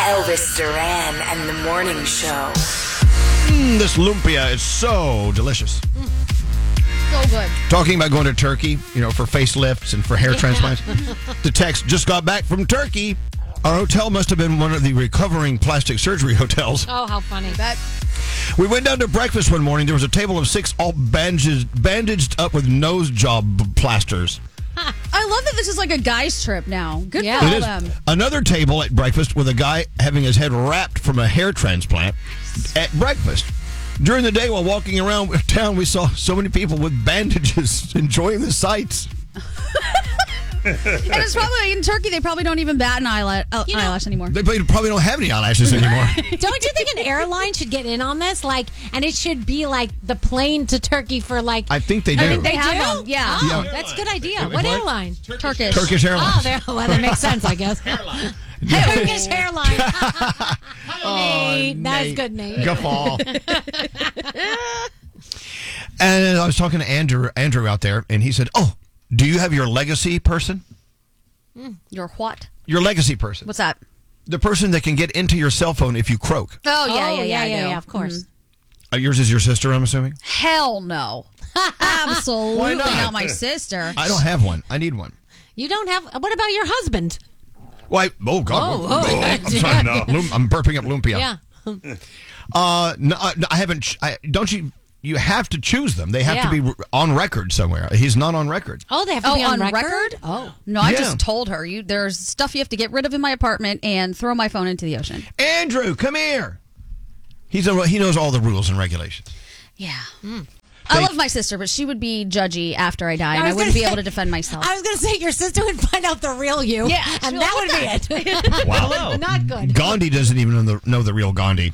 Elvis Duran and the Morning Show. This lumpia is so delicious. So good. Talking about going to Turkey, for facelifts and for hair transplants. The text, just got back from Turkey. Our hotel must have been one of the recovering plastic surgery hotels. Oh, how funny. We went down to breakfast one morning. There was a table of 6 all bandaged up with nose job plasters. I love that this is like a guy's trip now. Good Yeah. for It all is. them. Another table at breakfast with a guy having his head wrapped from a hair transplant at breakfast. During the day while walking around town, we saw so many people with bandages enjoying the sights. And it's probably in Turkey, they probably don't even bat an eyelash anymore. They probably don't have any eyelashes anymore. Don't you think an airline should get in on this? And it should be like the plane to Turkey for I think they do. I think they do? have them. Yeah. Oh, Yeah. that's a good idea. What What? airline? Turkish. Turkish Airlines. Oh, that makes sense, I guess. Turkish airline. Nate. That's Nate. good, Nate. Guffaw. And I was talking to Andrew out there, and he said, "Oh, do you have your legacy person? Your what? Your legacy person. What's that? The person that can get into your cell phone if you croak. Oh, yeah, Oh, I do. yeah, of course. Yours is your sister, I'm assuming? Hell no. Absolutely Why not? not my sister. I don't have one. I need one. You don't have. What about your husband? Why? Oh, God. Oh, I'm sorry. no. I'm burping up lumpia. Yeah. No, I haven't. Don't you? You have to choose them. They have to Yeah. be on record somewhere. He's not on record. Oh, they have to be on record? Oh. No, I Yeah. just told her, there's stuff you have to get rid of in my apartment and throw my phone into the ocean. Andrew, come here. He knows all the rules and regulations. Yeah. I love my sister, but she would be judgy after I die, and I wouldn't be able to defend myself. I was going to say your sister would find out the real you. Yeah, and she'll that would be it. Wow. Not good. Gandhi doesn't even know the real Gandhi.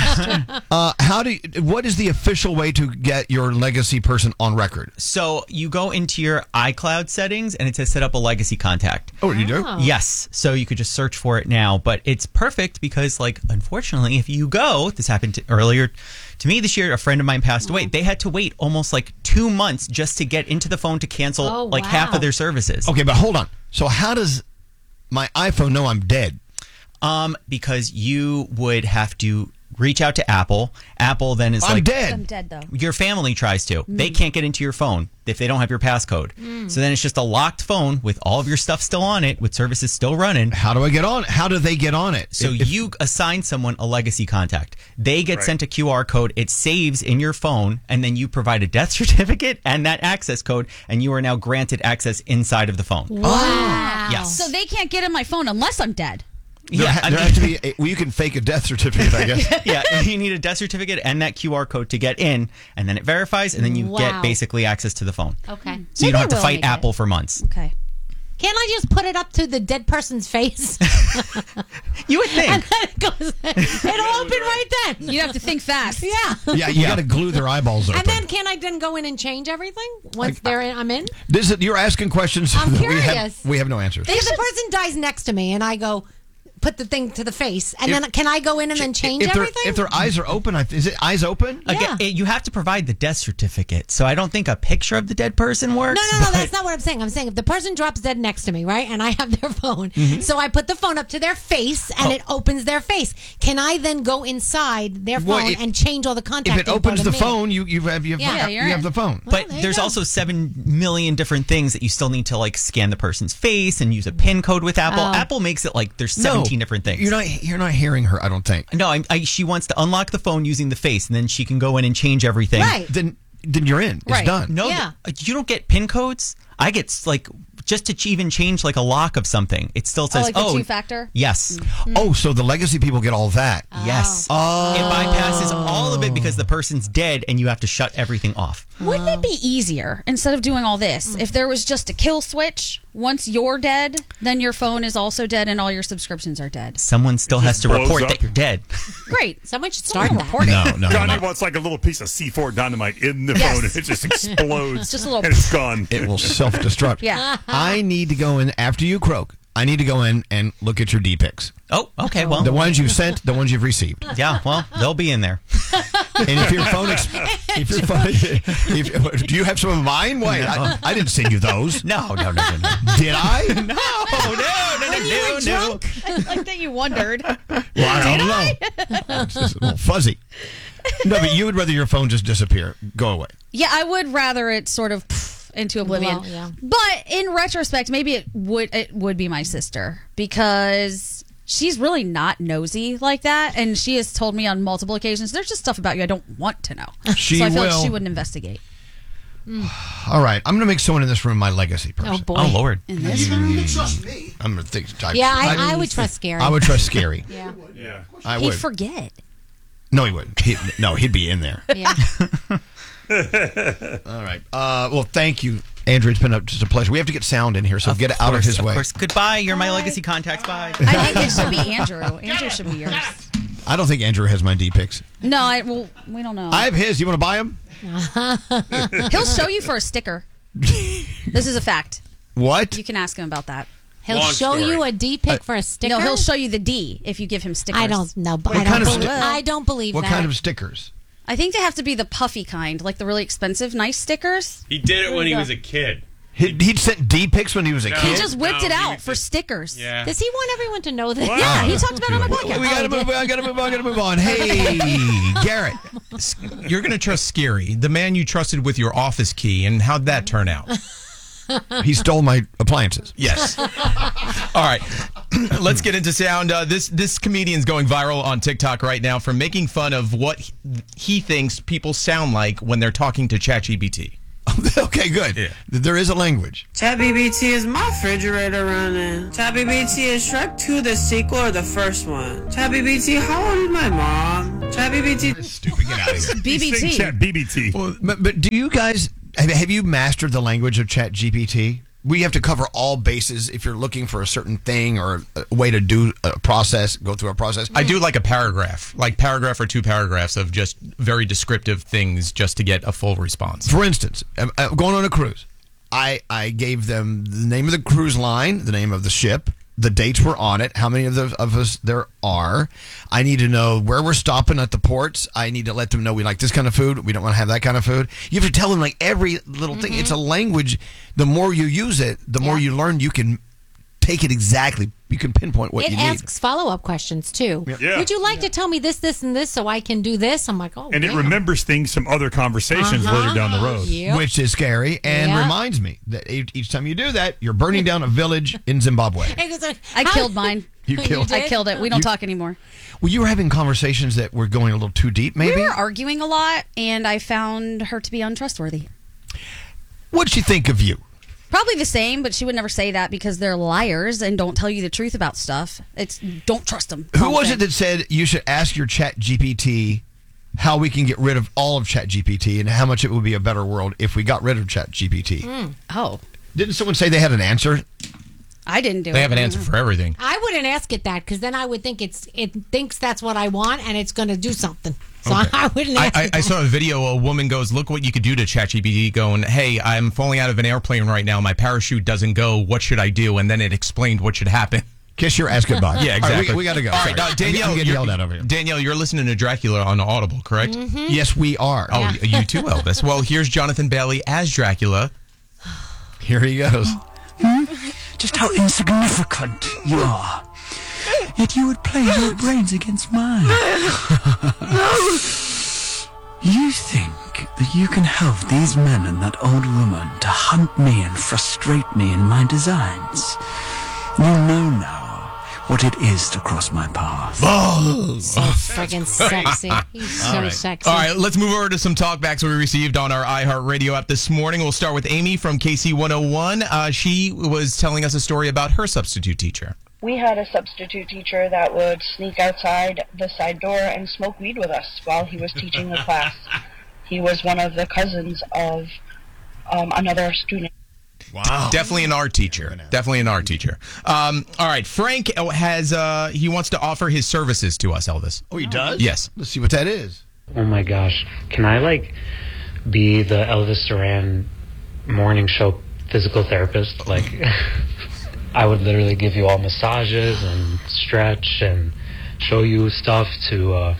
What is the official way to get your legacy person on record? So you go into your iCloud settings and it says set up a legacy contact. Oh, you do? Yes. So you could just search for it now. But it's perfect because, unfortunately, if you go, this happened earlier to me this year, a friend of mine passed away. They had to wait almost 2 months just to get into the phone to cancel half of their services. Okay, but hold on. So how does my iPhone know I'm dead? Because you would have to reach out to Apple. Apple then is I'm dead. I'm dead, though. Your family tries to. They can't get into your phone if they don't have your passcode. So then it's just a locked phone with all of your stuff still on it, with services still running. How do I get on? How do they get on it? So you assign someone a legacy contact. They get sent a QR code. It saves in your phone, and then you provide a death certificate and that access code, and you are now granted access inside of the phone. Wow. Yes. So they can't get in my phone unless I'm dead. There has to be. You can fake a death certificate, I guess. Yeah, you need a death certificate and that QR code to get in, and then it verifies, and then you get basically access to the phone. Okay. So you don't have to fight Apple for months. Okay. Can't I just put it up to the dead person's face? You would think. And then it goes, it'll open right then. You have to think fast. Yeah. Yeah, you got to glue their eyeballs open. And then can I then go in and change everything once I'm in? You're asking questions. I'm that curious. We have no answers. If the person dies next to me and I go put the thing to the face, and then can I go in and then change everything? If their eyes are open, is it eyes open? Again, you have to provide the death certificate. So I don't think a picture of the dead person works. No, that's not what I'm saying. I'm saying if the person drops dead next to me, right, and I have their phone, so I put the phone up to their face and it opens their face. Can I then go inside their phone and change all the contact If it info opens to the me? phone, you have the phone. But there you there's go. also 7 million different things that you still need to scan the person's face and use a PIN code with Apple. Oh. Apple makes it there's 17 different things. You're not hearing her, I don't think. No, she wants to unlock the phone using the face, and then she can go in and change everything. Right. Then you're in. It's done. No, Yeah. you don't get PIN codes. I get just to even change a lock of something. It still says, the two-factor? Yes. Oh, so the legacy people get all that. Yes. Oh. It bypasses all of it because the person's dead and you have to shut everything off. Wouldn't it be easier, instead of doing all this, if there was just a kill switch? Once you're dead, then your phone is also dead and all your subscriptions are dead. Someone still has to report up. that you're dead. Great. Someone should start that. No. Gandhi wants a little piece of C4 dynamite in the phone, and it just explodes. It's just a little- and it's gone. It will self-destruct. Yeah. I need to go in after you croak. I need to go in and look at your D-pics. Oh, okay. Well, The ones you've sent, the ones you've received. yeah, well, they'll be in there. And if your phone Keep your phone. Do you have some of mine? Wait, I didn't send you those. No. Did I? No. I like that you wondered. Well, I don't know. It's just a little fuzzy. No, but you would rather your phone just disappear, go away. Yeah, I would rather it sort of into oblivion. Well, yeah. But in retrospect, maybe it would be my sister because she's really not nosy like that, and she has told me on multiple occasions there's just stuff about you I don't want to know. She so I feel will. like she wouldn't investigate. All right, I'm going to make someone in this room my legacy person. Oh boy. Oh Lord. In this room, Trust me. I'm going to think. Yeah, I would trust Scary. I would trust Scary. Yeah. Yeah. I he'd would. forget. No, he wouldn't. He'd be in there. Yeah. All right. Well, thank you, Andrew. It's been just a pleasure. We have to get sound in here, so get out of his way. Of course. Goodbye. You're my legacy contacts. Bye. I think it should be Andrew. Andrew should be yours. I don't think Andrew has my D-pics. No, we don't know. I have his. You want to buy him? He'll show you for a sticker. This is a fact. What? You can ask him about that. He'll Long show story. you a D pic for a sticker. No, he'll show you the D if you give him stickers. I don't know. What kind of sti- I don't believe What that. kind of stickers? I think they have to be the puffy kind, like the really expensive, nice stickers. He did it when he was a kid. He'd sent D-pics when he was a No. kid? He just whipped No, it he out was for just- stickers. Yeah. Does he want everyone to know this? Wow. Yeah, he talked about it on my podcast. We gotta move on. Hey, Garrett. You're going to trust Scary, the man you trusted with your office key, and how'd that turn out? He stole my appliances. Yes. All right. Let's get into sound. This comedian's going viral on TikTok right now for making fun of what he thinks people sound like when they're talking to ChatGPT. Okay, good. Yeah. There is a language. ChatGPT is my refrigerator running. ChatGPT is Shrek 2 the sequel or the first one? ChatGPT, how old is my mom? ChatGPT. Stupid. Get out of here. BBT. Chat BBT. Well, but do you guys have you mastered the language of ChatGPT? We have to cover all bases if you're looking for a certain thing or a way to do a process, go through a process. I do like a paragraph or two paragraphs of just very descriptive things just to get a full response. For instance, going on a cruise, I gave them the name of the cruise line, the name of the ship, the dates were on it, how many of us there are. I need to know where we're stopping at the ports. I need to let them know we like this kind of food. We don't want to have that kind of food. You have to tell them like every little thing. It's a language. The more you use it, the more you learn. You can take it exactly. You can pinpoint what It you need. asks follow-up questions, too. Yeah. Would you like to tell me this, and this so I can do this? I'm like, oh, And it damn. remembers things from other conversations later down the road. Yep. Which is scary and Yeah. reminds me that each time you do that, you're burning down a village in Zimbabwe. It was like, I how- killed mine. You killed. I killed it. We don't talk anymore. Well, you were having conversations that were going a little too deep, maybe. We were arguing a lot, and I found her to be untrustworthy. What'd she think of you? Probably the same, but she would never say that because they're liars and don't tell you the truth about stuff. It's don't trust them. Who was it that said you should ask your Chat GPT how we can get rid of all of Chat GPT and how much it would be a better world if we got rid of Chat GPT? Oh, Didn't someone say they had an answer? I didn't do it. They have an answer for everything. I wouldn't ask it that because then I would think it thinks that's what I want and it's going to do something. So I wouldn't ask it I that. saw a video. A woman goes, "Look what you could do to ChatGPT." Going, "Hey, I'm falling out of an airplane right now. My parachute doesn't go. What should I do?" And then it explained what should happen. Kiss your ass goodbye. Yeah, All right, exactly. we got to go. All right, Sorry. Danielle, I'm getting you're- yelled at over here. Danielle, you're listening to Dracula on Audible, correct? Mm-hmm. Yes, we are. Oh, you too, Elvis. Well, here's Jonathan Bailey as Dracula. Here he goes. Just how insignificant you are. Yet you would play your brains against mine. You think that you can help these men and that old woman to hunt me and frustrate me in my designs. You know now what it is to cross my path. So friggin' sexy. He's so sexy. All right, let's move over to some talkbacks we received on our iHeartRadio app this morning. We'll start with Amy from KC101. She was telling us a story about her substitute teacher. We had a substitute teacher that would sneak outside the side door and smoke weed with us while he was teaching the class. He was one of the cousins of another student. Wow. Definitely an art teacher. Definitely an art teacher. All right, Frank has he wants to offer his services to us, Elvis. Oh, he does? Yes. Let's see what that is. Oh my gosh. Can I be the Elvis Duran morning show physical therapist? I would literally give you all massages and stretch and show you stuff to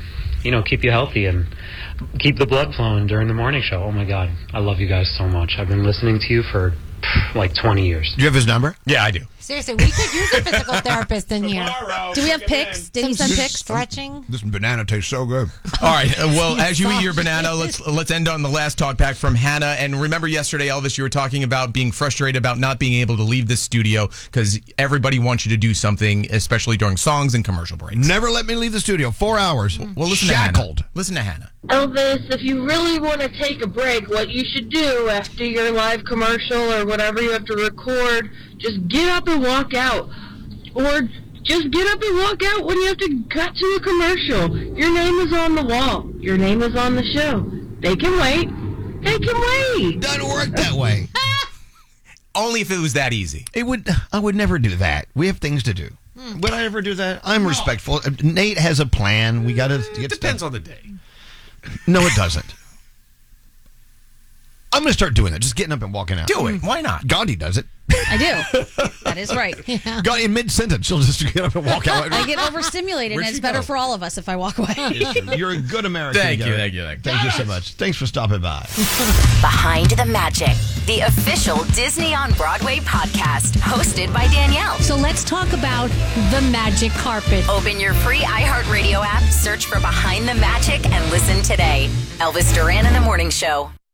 keep you healthy and keep the blood flowing during the morning show. Oh my God, I love you guys so much. I've been listening to you for like 20 years. Do you have his number? Yeah, I do. Seriously, we could use a physical therapist in here. Do we have pics? Did he send pics? Stretching. This banana tastes so good. All right. Well, as you eat your banana, let's end on the last talk back from Hannah. And remember yesterday, Elvis, you were talking about being frustrated about not being able to leave the studio because everybody wants you to do something, especially during songs and commercial breaks. Never let me leave the studio. 4 hours. Well, listen Shackled. to Hannah. Listen to Hannah. Elvis, if you really want to take a break, what you should do after your live commercial or whatever you have to record, just get up and walk out. Or just get up and walk out when you have to cut to a commercial. Your name is on the wall. Your name is on the show. They can wait. They can wait. Doesn't work that way. Only if it was that easy. I would never do that. We have things to do. Would I ever do that? I'm respectful. Nate has a plan. We got to get Depends stuff. on the day. No, it doesn't. I'm going to start doing that. Just getting up and walking out. Do it. Why not? Gandhi does it. I do. That is right. Gandhi, in mid-sentence, she'll just get up and walk out. I get overstimulated, and it's better for all of us if I walk away. You're a good American. Thank you. Thank you so much. Thanks for stopping by. Behind the Magic, the official Disney on Broadway podcast, hosted by Danielle. So let's talk about the magic carpet. Open your free iHeartRadio app, search for Behind the Magic, and listen today. Elvis Duran in the Morning Show.